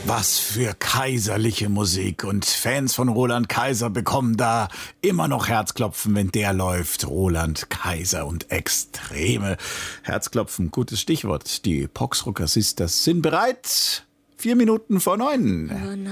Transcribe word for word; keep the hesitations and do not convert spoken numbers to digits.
Was für kaiserliche Musik. Und Fans von Roland Kaiser bekommen da immer noch Herzklopfen, wenn der läuft. Roland Kaiser und Extreme. Herzklopfen, gutes Stichwort. Die Poxrocker Sisters sind bereit. Vier Minuten vor neun.